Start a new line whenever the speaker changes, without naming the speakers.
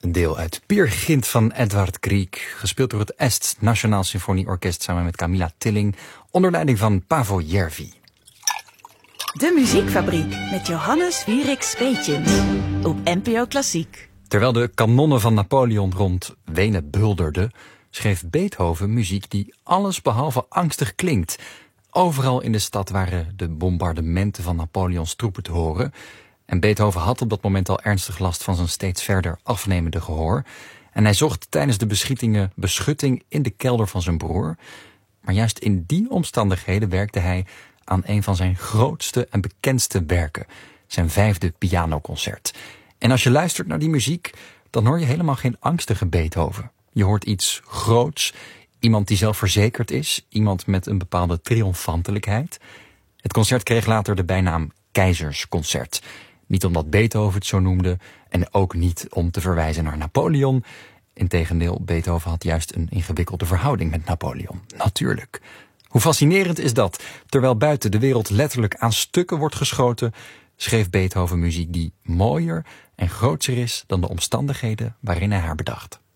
Een deel uit Peer Gynt van Edvard Grieg, gespeeld door het Est Nationaal Symfonieorkest samen met Camilla Tilling, onder leiding van Paavo Järvi.
De Muziekfabriek met Johannes Wierik Speetjens op NPO Klassiek.
Terwijl de kanonnen van Napoleon rond Wenen bulderden, schreef Beethoven muziek die alles behalve angstig klinkt. Overal in de stad waren de bombardementen van Napoleons troepen te horen. En Beethoven had op dat moment al ernstig last van zijn steeds verder afnemende gehoor. En hij zocht tijdens de beschietingen beschutting in de kelder van zijn broer. Maar juist in die omstandigheden werkte hij aan een van zijn grootste en bekendste werken, zijn 5e pianoconcert. En als je luistert naar die muziek, dan hoor je helemaal geen angstige Beethoven. Je hoort iets groots, iemand die zelfverzekerd is, iemand met een bepaalde triomfantelijkheid. Het concert kreeg later de bijnaam Keizersconcert. Niet omdat Beethoven het zo noemde en ook niet om te verwijzen naar Napoleon. Integendeel, Beethoven had juist een ingewikkelde verhouding met Napoleon. Natuurlijk. Hoe fascinerend is dat? Terwijl buiten de wereld letterlijk aan stukken wordt geschoten, schreef Beethoven muziek die mooier en grootser is dan de omstandigheden waarin hij haar bedacht.